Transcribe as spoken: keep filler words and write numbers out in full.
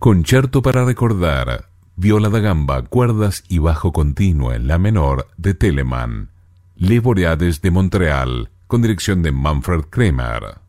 Concerto para recordar, viola da gamba, cuerdas y bajo continuo en la menor de Telemann. Les Boreades de Montreal, con dirección de Manfred Kremer.